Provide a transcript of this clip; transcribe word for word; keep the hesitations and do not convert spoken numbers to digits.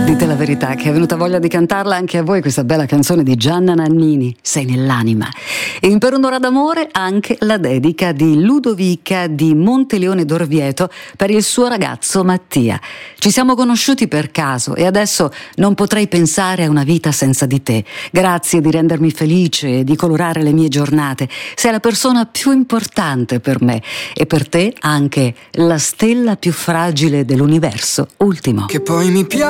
Dite la verità che è venuta voglia di cantarla anche a voi questa bella canzone di Gianna Nannini, Sei nell'anima. E in Per un'ora d'amore anche la dedica di Ludovica di Monteleone d'Orvieto per il suo ragazzo Mattia. Ci siamo conosciuti per caso e adesso non potrei pensare a una vita senza di te. Grazie di rendermi felice e di colorare le mie giornate. Sei la persona più importante per me e per te anche la stella più fragile dell'universo. Ultimo. Che poi mi piace